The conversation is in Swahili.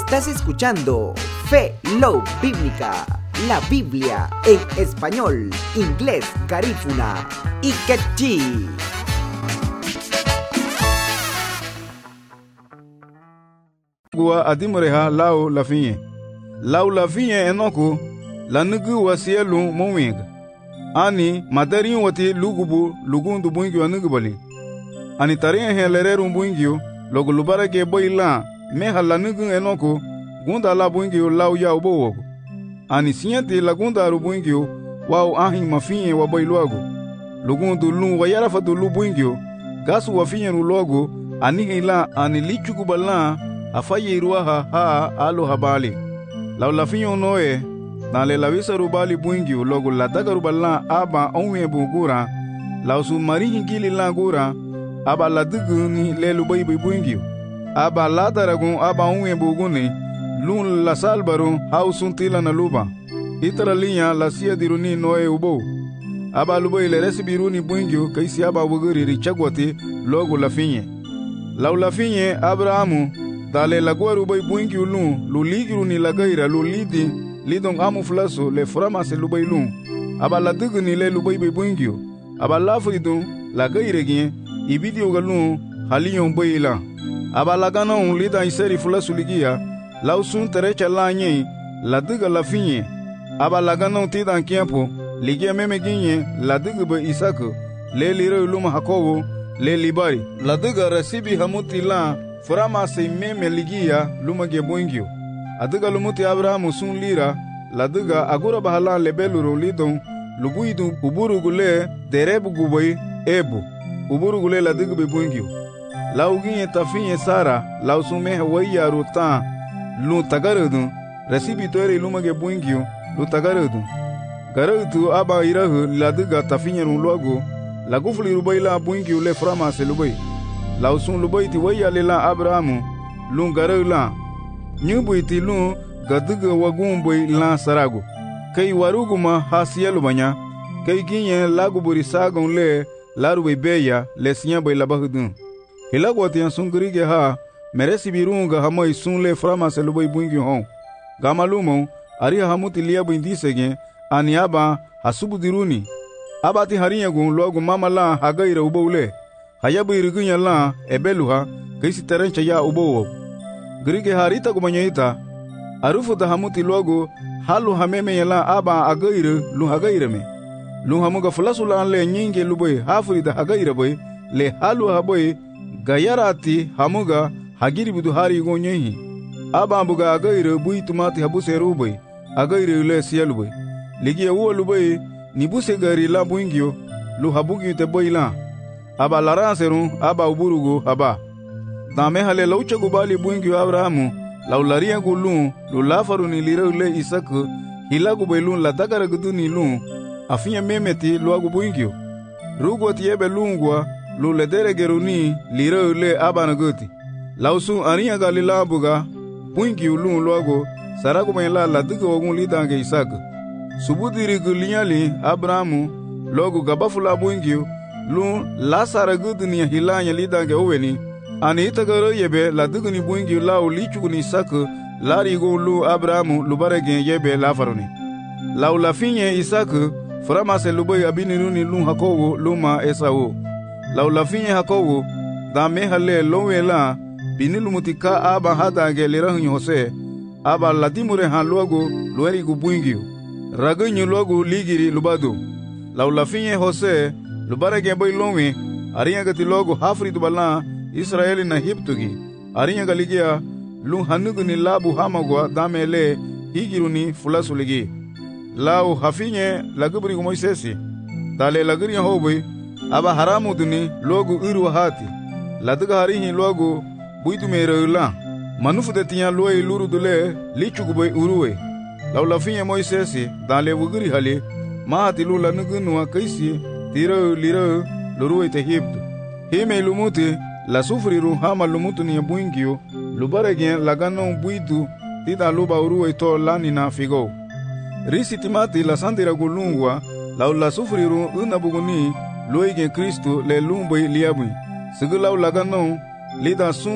Estás escuchando Fe, Love Bíblica, la Biblia en español, inglés, garífuna y quechí. Gua adimureha lau lafinye enoku la nugu wasielu mowing ani madari wati lugundu bungi anugubali ani tarin helereru bungi logo lubara ke boila meha la nugu enoku gunda la bungi lau ya ubo ani sinyati la gunda ru bungi wau ahin mafinye wa boiluago lugundu lu wayara fatu lu bungi gasu wafinye ru logo ani hila ani lichukubala afaye iruaha ha alo habali la finyo noe na le lavisa rubali buingi logo la daga rubala aba onwe bugura la su mari gili la gura aba la duguni le lubai buingi aba la daragun aba onwe buguni lun la salbaro hausun tila na luba itara linya la sia diruni noe ubo aba lubai le resibiruni buingi kaisi aba buguri richagwati logo la finye Abrahamu dale la guaru bay buingi ulun lu ligiru ni la gaira lu lidi lidong amu flaso le frama se lu bay lun aba la dugni le lu bay buingi aba la fridun la gaire gien ibidi ogalun haliyon bay la aba la ganon lida iseri flaso ligia la usun terecha la nye la duga la finye aba la ganon tidan kiampo ligia meme ginye la duga ba isaku le liro luma hakowo le libari la duga resibi hamuti la Frama se meme ligia lumage boingio. Aduga lumuti Abrahamu sun lira, la duga agura bahala lebeluro lidon, lubuidu uburu gule derebu guboi ebu. Uburu gule la duga be boingio. La uginye tafinye Sara, la usume hawaiya rutan, lu tagarudu, resibi toire lumage boingio, lu tagarudu. Garudu aba irahu la duga tafinye runlogo, la gufuli rubai la boingio le frama se lubai. La usun lubai ti waya lela Abrahamu lun garau la nyubui ti lun gaduga wagun boi la sarago kai waruguma hasielu banya kai ginye lagu buri sagon le larubai beya le sinya boi labahudun hilagwati an sun grige ha meresi birunga hamoi sun le frama se lubai bungi hon gamalumo ari hamuti liabu indisege aniaba hasubu diruni abati harinya gun logu mama la hagaira ubole hayabu irigunya la ebeluha kaisi terencha ya ubowo grige harita kumanyaita arufu da hamuti logo halu hameme yala aba agaire lu hagaire me lu hamuga fulasu la le nyinge luboy hafuri da hagaire boy le halu haboy gayarati hamuga hagiri budu hari gonyehi aba ambuga agaire bui tumati habuse ruboy agaire le sielu boy ligi wo luboy nibuse gari la buingio lu habugi te boy la aba laranserun aba uburugo aba dame hale laucha gubali buingi Abrahamu laularia gulun lulafaru ni lirele Isaku hilagu belun la dagara guduni lun afinya memeti luagu buingi rugo tiebe lungwa luledere geruni lirele aba nagoti lausu aria galila buga buingi lun luago saragu mela la dugo ogun lidange Isaku subudiri gulinyali Abrahamu logo gabafula buingi lu lasara guduni hilanya lidange oweni ani itagaro yebe la duguni buingi la ulichuguni saku lari go lu Abrahamu lubarege yebe la faroni la ulafinye Isaku frama se luboy abiniruni lu hakowo luma Esau la ulafinye hakowo da mehale lowela binilumutika aba hadange lirahun Jose aba ladimure han logo lueri gu buingi ragunyu logo ligiri lubado la ulafinye Jose lubarege boy lonwe ariya gati logo hafri dubala Israeli na hiptugi ariya galigia lu hanuguni labu hamagwa damele higiruni fulasuligi lau hafinye lagubri Moisesi dale lagriya hoboy aba haramu duni logo iru hati laduga harihi logo buitu mereula manufu de tiya loy luru dule lichuguboy uruwe lau lafinye Moisesi dale wugri hali mahati lu lanugunu kaisi tiro liro luruwe te hibdu hime lumuti la sufriru hama lumutu ni buingio lubaregen lagano buitu tida luba uruwe to lani na figo risi timati la sandira gulungwa la sufriru unabuguni loige Kristo le lumboy liabui sigulaw lagano lida sun